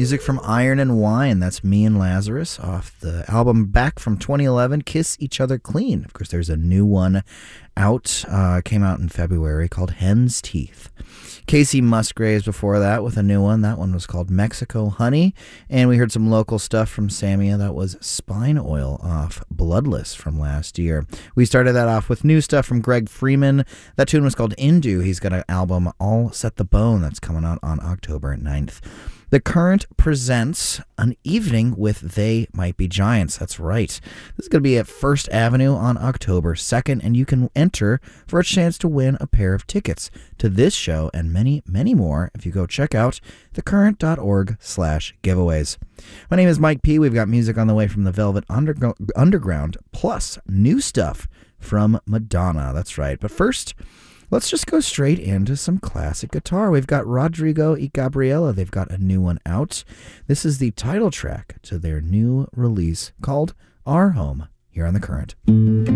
music from Iron and Wine. That's Me and Lazarus off the album back from 2011, Kiss Each Other Clean. Of course, there's a new one out, came out in February, called Hen's Teeth. Casey Musgraves before that with a new one. That one was called Mexico Honey. And we heard some local stuff from Samia. That was Spine Oil off Bloodless from last year. We started that off with new stuff from Greg Freeman. That tune was called Indu. He's got an album, All Set the Bone, that's coming out on October 9th. The Current presents An Evening with They Might Be Giants. That's right. This is going to be at First Avenue on October 2nd, and you can enter for a chance to win a pair of tickets to this show and many, many more if you go check out thecurrent.org/giveaways. My name is Mike P. We've got music on the way from the Velvet Underground, plus new stuff from Madonna. That's right. But first, let's just go straight into some classic guitar. We've got Rodrigo y Gabriela. They've got a new one out. This is the title track to their new release called Our Home here on The Current.